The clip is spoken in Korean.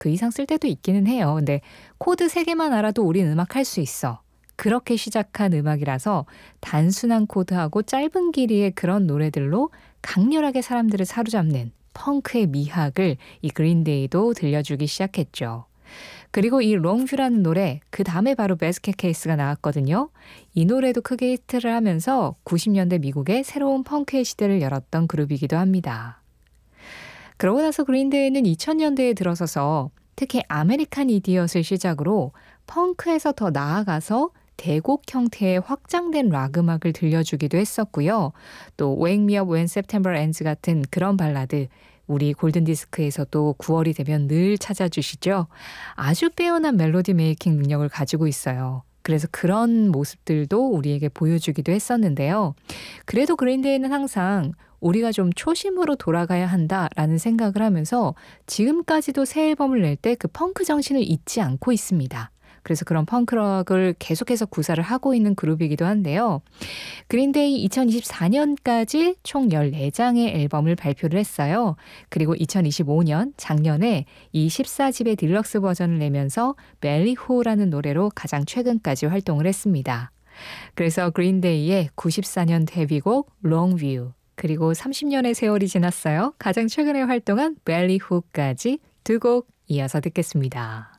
그 이상 쓸 때도 있기는 해요. 근데 코드 3개만 알아도 우린 음악할 수 있어. 그렇게 시작한 음악이라서 단순한 코드하고 짧은 길이의 그런 노래들로 강렬하게 사람들을 사로잡는 펑크의 미학을 이 그린데이도 들려주기 시작했죠. 그리고 이 롱뷰라는 노래, 그 다음에 바로 베스켓 케이스가 나왔거든요. 이 노래도 크게 히트를 하면서 90년대 미국의 새로운 펑크의 시대를 열었던 그룹이기도 합니다. 그러고 나서 그린데이는 2000년대에 들어서서 특히 아메리칸 이디엇을 시작으로 펑크에서 더 나아가서 대곡 형태의 확장된 락 음악을 들려주기도 했었고요. 또 Wake Me Up When September Ends 같은 그런 발라드, 우리 골든디스크에서도 9월이 되면 늘 찾아주시죠. 아주 빼어난 멜로디 메이킹 능력을 가지고 있어요. 그래서 그런 모습들도 우리에게 보여주기도 했었는데요. 그래도 그린데이는 항상 우리가 좀 초심으로 돌아가야 한다라는 생각을 하면서 지금까지도 새 앨범을 낼 때 그 펑크 정신을 잊지 않고 있습니다. 그래서 그런 펑크락을 계속해서 구사를 하고 있는 그룹이기도 한데요. 그린데이 2024년까지 총 14장의 앨범을 발표를 했어요. 그리고 2025년 작년에 이 14집의 딜럭스 버전을 내면서 벨리호라는 노래로 가장 최근까지 활동을 했습니다. 그래서 그린데이의 94년 데뷔곡 롱뷰, 그리고 30년의 세월이 지났어요. 가장 최근에 활동한 벨리호까지 두 곡 이어서 듣겠습니다.